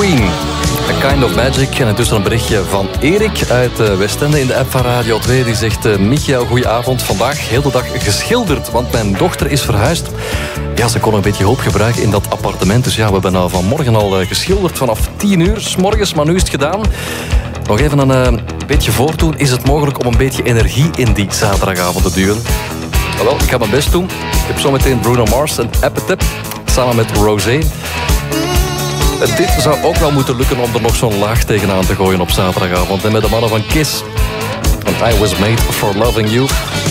Queen. A Kind of Magic. En intussen een berichtje van Erik uit Westende in de app van Radio 2. Die zegt, Michiel, goedenavond. Vandaag heel de dag geschilderd, want mijn dochter is verhuisd. Ja, ze kon een beetje hulp gebruiken in dat appartement. Dus ja, we hebben nou vanmorgen al geschilderd vanaf 10 uur 's morgens, maar nu is het gedaan. Nog even een beetje voortdoen. Is het mogelijk om een beetje energie in die zaterdagavond te duwen? Wel, ik ga mijn best doen. Ik heb zometeen Bruno Mars en Appetip samen met Rosé. Dit zou ook wel moeten lukken om er nog zo'n laag tegenaan te gooien op zaterdagavond. En met de mannen van Kiss. And I Was Made For Loving You.